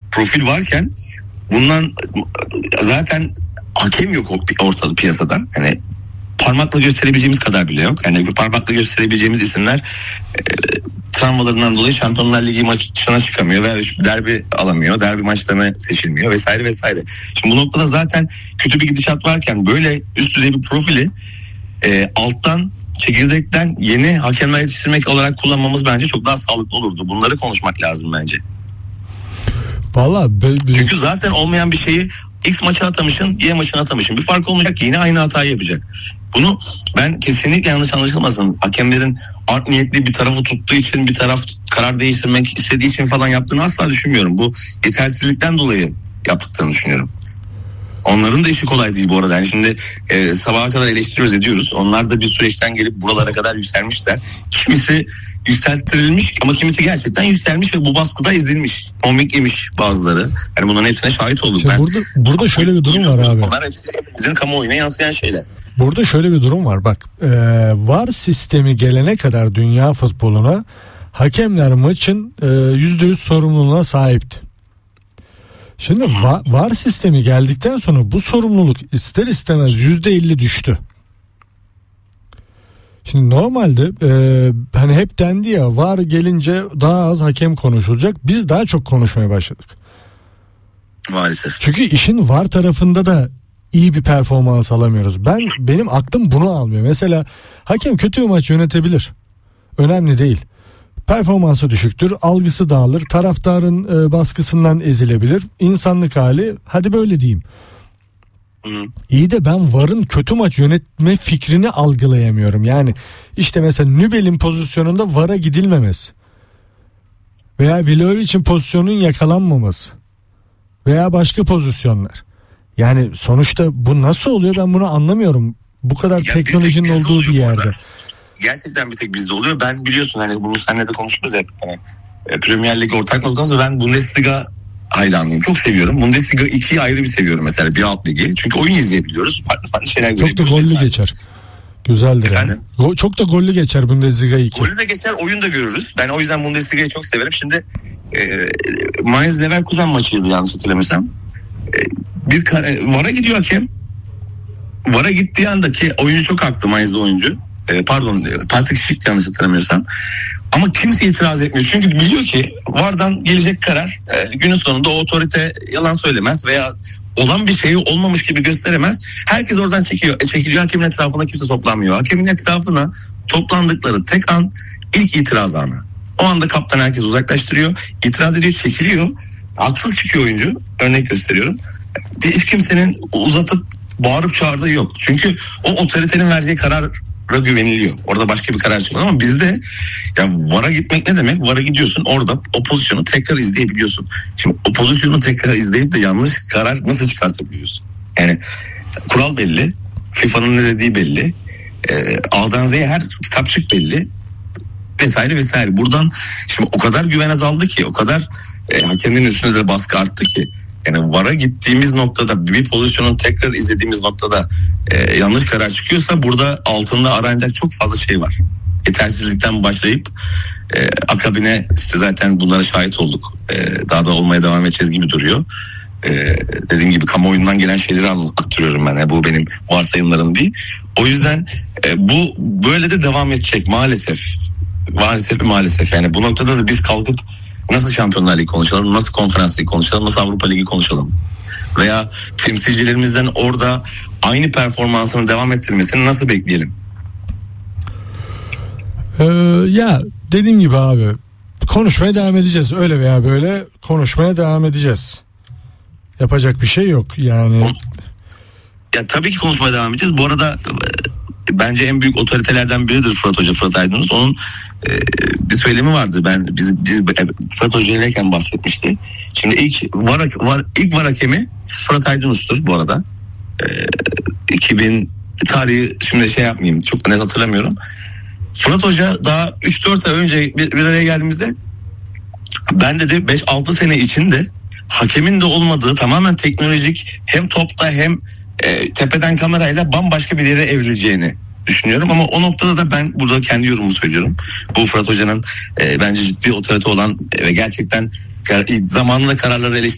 profil varken bundan zaten hakem yok ortada piyasada. Hani parmakla gösterebileceğimiz kadar bile yok. Yani parmakla gösterebileceğimiz isimler travmalarından dolayı Şampiyonlar Ligi maçına çıkamıyor veya derbi alamıyor. Derbi maçlarına seçilmiyor vesaire vesaire. Şimdi bu noktada zaten kötü bir gidişat varken böyle üst düzey bir profili alttan, çekirdekten yeni hakemler yetiştirmek olarak kullanmamız bence çok daha sağlıklı olurdu. Bunları konuşmak lazım bence. Vallahi çünkü zaten olmayan bir şeyi X maça atamışsın, Y maçına atamışsın. Bir fark olmayacak, yine aynı hatayı yapacak. Bunu ben kesinlikle yanlış anlaşılmasın. Hakemlerin art niyetli bir tarafı tuttuğu için, bir taraf karar değiştirmek istediği için falan yaptığını asla düşünmüyorum. Bu yetersizlikten dolayı yaptıklarını düşünüyorum. Onların da işi kolay değil bu arada. Yani şimdi sabaha kadar eleştiriyoruz, ediyoruz. Onlar da bir süreçten gelip buralara kadar yükselmişler. Kimisi yükselttirilmiş ama kimisi gerçekten yükselmiş ve bu baskıda ezilmiş. Komik yemiş bazıları. Yani bunların hepsine şahit olduk. İşte burada şöyle bir durum var abi. Onlar hepimizin kamuoyuna yansıyan şeyler. Burada şöyle bir durum var. Bak, VAR sistemi gelene kadar dünya futboluna hakemler maçın %100 sorumluluğuna sahipti. Şimdi VAR sistemi geldikten sonra bu sorumluluk ister istemez %50 düştü. Şimdi normalde hani hep dendi ya, VAR gelince daha az hakem konuşulacak. Biz daha çok konuşmaya başladık. Maalesef. Çünkü işin VAR tarafında da iyi bir performans alamıyoruz. Benim aklım bunu almıyor. Mesela hakem kötü bir maç yönetebilir. Önemli değil. Performansı düşüktür, algısı dağılır, taraftarın baskısından ezilebilir. İnsanlık hali, hadi böyle diyeyim. İyi de ben VAR'ın kötü maç yönetme fikrini algılayamıyorum. Yani işte mesela Nübel'in pozisyonunda VAR'a gidilmemesi veya Vlahovic'in pozisyonunun yakalanmaması veya başka pozisyonlar. Yani sonuçta bu nasıl oluyor, ben bunu anlamıyorum. Bu kadar teknolojinin olduğu bir yerde. Burada. Gerçekten bir tek bizde oluyor. Ben biliyorsun hani bunu seninle de konuşuruz hep. Hani, Premier Lig ortak noktamız, ben Bundesliga hayranıyım. Çok seviyorum. Bundesliga 2'yi ayrı bir seviyorum mesela, bir alt ligi. Çünkü oyun izleyebiliyoruz. Farklı şeyler görebiliyoruz. Çok da gollü geçer. Güzeldir. Efendim? Yani. Çok da gollü geçer Bundesliga 2. Gollü de geçer, oyun da görürüz. Ben o yüzden Bundesliga'yı çok severim. Şimdi Mainz Leverkusen maçıydı yanlış hatırlamıyorsam. VAR'a gidiyor hakem. VAR'a gittiği andaki oyuncu çok haklı, Mainz'de oyuncu. Patrick Schick yanlış hatırlamıyorsam. Ama kimse itiraz etmiyor. Çünkü biliyor ki VAR'dan gelecek karar günün sonunda o otorite yalan söylemez veya olan bir şeyi olmamış gibi gösteremez. Herkes oradan çekiliyor. Hakemin etrafına kimse toplanmıyor. Hakemin etrafına toplandıkları tek an ilk itiraz anı. O anda kaptan herkes uzaklaştırıyor. İtiraz ediyor, çekiliyor. Haksız çıkıyor oyuncu. Örnek gösteriyorum. Hiç kimsenin uzatıp bağırıp çağırdığı yok. Çünkü o otoritenin vereceği karara güveniliyor. Orada başka bir karar çıkmaz ama bizde ya VAR'a gitmek ne demek? VAR'a gidiyorsun, orada o pozisyonu tekrar izleyebiliyorsun. Şimdi o pozisyonu tekrar izleyip de yanlış karar nasıl çıkartabiliyorsun? Yani kural belli. FIFA'nın ne dediği belli. A'dan Z'ye her kitapçık belli. Vesaire vesaire. Buradan şimdi o kadar güven azaldı ki, o kadar hakemlerin üstünde de baskı arttı ki. Yani VAR'a gittiğimiz noktada, bir pozisyonun tekrar izlediğimiz noktada yanlış karar çıkıyorsa burada altında aranacak çok fazla şey var. Yetersizlikten başlayıp akabine işte zaten bunlara şahit olduk. Daha da olmaya devam edeceğiz gibi duruyor. Dediğim gibi kamuoyundan gelen şeyleri aktarıyorum ben. Yani bu benim varsayımlarım değil. O yüzden bu böyle de devam edecek maalesef. Maalesef. Yani bu noktada da biz kalkıp nasıl Şampiyonlar Ligi konuşalım, nasıl Konferans Ligi konuşalım, nasıl Avrupa Ligi konuşalım? Veya temsilcilerimizden orada aynı performansını devam ettirmesini nasıl bekleyelim? Ya dediğim gibi abi, konuşmaya devam edeceğiz. Öyle veya böyle konuşmaya devam edeceğiz. Yapacak bir şey yok yani. Ya tabii ki konuşmaya devam edeceğiz. Bu arada bence en büyük otoritelerden biridir Fırat Hoca, Fırat Aydınus. Onun bir söylemi vardı. Biz Fırat Hoca'ylayken bahsetmişti. Şimdi ilk VAR hakemi Fırat Aydınus'tur bu arada. 2000 tarihi şimdi yapmayayım, çok net hatırlamıyorum. Fırat Hoca daha 3-4 ay önce bir araya geldiğimizde ben dedi 5-6 sene içinde hakemin de olmadığı, tamamen teknolojik, hem topta hem tepeden kamerayla bambaşka bir yere evrileceğini düşünüyorum. Ama o noktada da ben burada kendi yorumumu söylüyorum. Bu Fırat Hoca'nın bence ciddi otorite olan ve gerçekten zamanında kararları